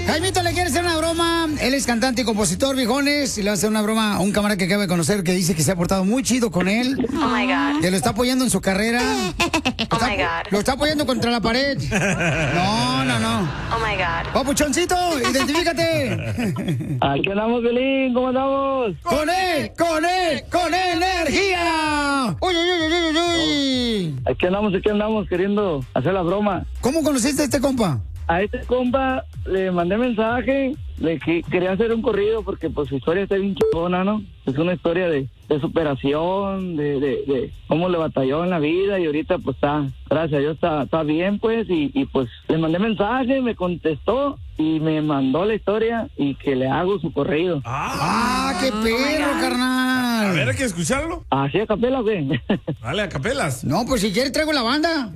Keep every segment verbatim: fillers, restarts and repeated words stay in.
Jaimito le quiere hacer una broma. Él es cantante y compositor, viejones. Y le va a hacer una broma a un camarada que acaba de conocer que dice que se ha portado muy chido con él. Oh my God. Que lo está apoyando en su carrera. Oh está, my God. Lo está apoyando contra la pared. No, no, no. Oh my God. Papuchoncito, identifícate. Aquí andamos, Belín, ¿cómo andamos? Con él, con él, con energía. Uy, uy, uy, uy, uy. Aquí andamos, aquí andamos queriendo hacer la broma. ¿Cómo conociste a este compa? A este compa le mandé mensaje de que quería hacer un corrido porque pues su historia está bien chingona, ¿no? Es una historia de, de superación, de, de, de cómo le batalló en la vida y ahorita pues está, gracias a Dios está, está bien pues y, y pues le mandé mensaje, me contestó y me mandó la historia y que le hago su corrido. ¡Ah, qué perro, A carnal! ver, hay que escucharlo. ¿Así a capela o qué? Dale, a capelas. No, pues si quieres traigo la banda.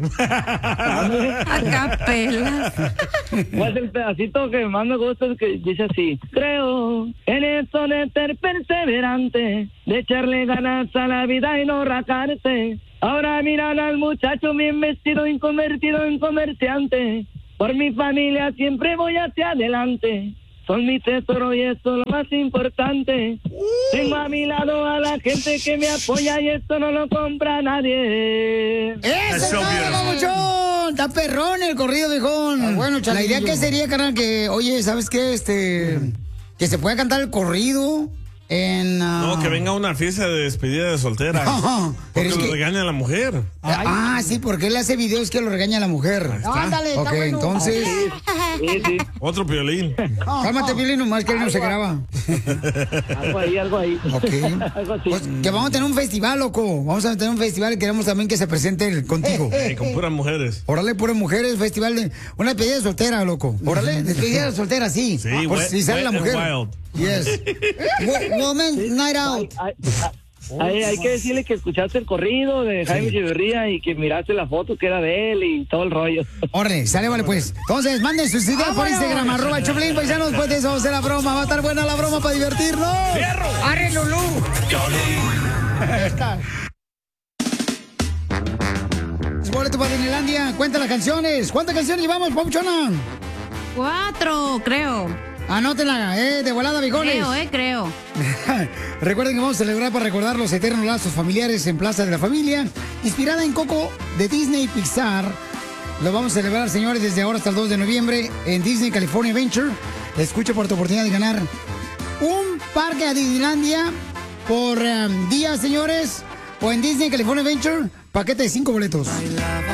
A capela. Pues el pedacito que más me gusta es que dice así: creo en eso de ser perseverante, de echarle ganas a la vida y no rajarse. Ahora miran al muchacho bien vestido y convertido en comerciante. Por mi familia siempre voy hacia adelante. Son mi tesoro y eso es lo más importante. Tengo a mi lado a la gente que me apoya y esto no lo compra nadie. ¡Eso so es todo, beautiful. papuchón! Está perrón el corrido, viejón. bueno, la idea que sería, carnal, que, oye, ¿sabes qué? Este, que se pueda cantar el corrido en... No, ah, que venga a una fiesta de despedida de soltera. Ajá, pero Porque es lo que- regaña a la mujer. Ah, sí, porque él hace videos que lo regaña a la mujer. Ándale, está Ok, bueno. entonces... Sí, sí, Otro Piolín. Cálmate, Piolín, nomás que él no se graba. algo ahí, algo ahí. Ok. Algo así. Pues que vamos a tener un festival, loco. Vamos a tener un festival y queremos también que se presente el- contigo. Y con puras mujeres. Órale, puras mujeres, festival de... Una despedida de soltera, loco. Órale, despedida de soltera, sí. Sí, Por wet- si sale la wet and mujer. wild. Yes. Wo- Woman Night Out. Hay, hay- hay que decirle que escuchaste el corrido de Jaime Echeverría y que miraste la foto que era de él y todo el rollo. Órale, sale, vale, pues. Entonces, manden sus ideas por Instagram, arroba el Choplin, paisanos, pues de eso vamos a hacer la broma. Va a estar buena la broma para divertirnos. ¡Arre, Lulú! Es boleto para Disneylandia. Cuenta las canciones. ¿Cuántas canciones llevamos, Pauchona? Cuatro, creo. Anótenla, eh, de volada, bigones. Creo, eh, creo. Recuerden que vamos a celebrar para recordar los eternos lazos familiares en Plaza de la Familia, inspirada en Coco de Disney y Pixar. Lo vamos a celebrar, señores, desde ahora hasta el dos de noviembre en Disney California Adventure. Escucha por tu oportunidad de ganar un parque a Disneylandia por um, día, señores, o en Disney California Adventure, paquete de cinco boletos.